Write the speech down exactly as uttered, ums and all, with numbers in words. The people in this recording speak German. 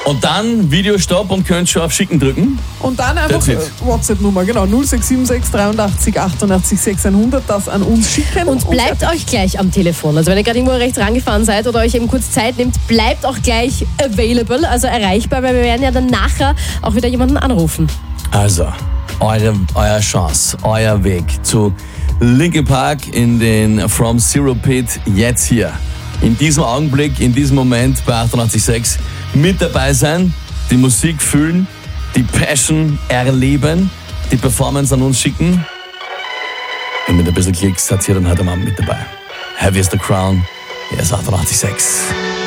Und dann Videostopp und könnt schon auf Schicken drücken. Und dann einfach That's it. WhatsApp-Nummer, genau, null sechs sieben sechs dreiundachtzig achtundachtzig sechshundert, das an uns schicken. Und bleibt euch gleich am Telefon. Also wenn ihr gerade irgendwo rechts rangefahren seid oder euch eben kurz Zeit nehmt, bleibt auch gleich available, also erreichbar, weil wir werden ja dann nachher auch wieder jemanden anrufen. Also, eure, eure Chance, euer Weg zu Linkin Park in den From Zero Pit jetzt hier. In diesem Augenblick, in diesem Moment bei achtundachtzig Komma sechs mit dabei sein, die Musik fühlen, die Passion erleben, die Performance an uns schicken. Und mit ein bisschen Klicks seid ihr dann heute Abend mit dabei. Heavy is the Crown, hier ist achtundachtzig Komma sechs.